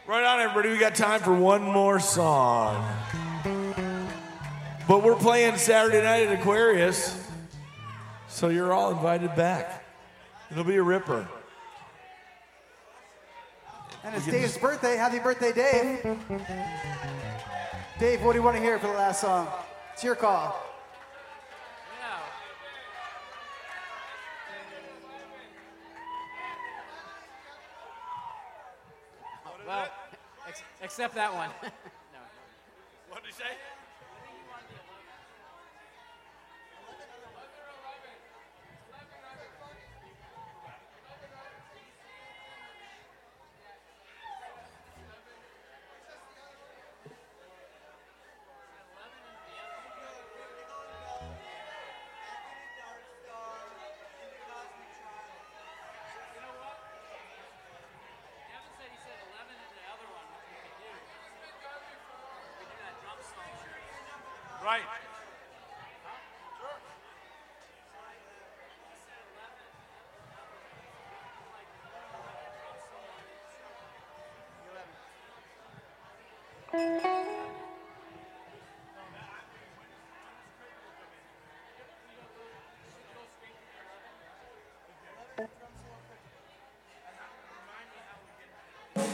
Right on, everybody. We got time for one more song. But we're playing Saturday night at Aquarius, so you're all invited back. It'll be a ripper. And it's Dave's birthday. Happy birthday, Dave. Dave, what do you want to hear for the last song? It's your call. Well, except that one. No. What did he say? Right. Sure.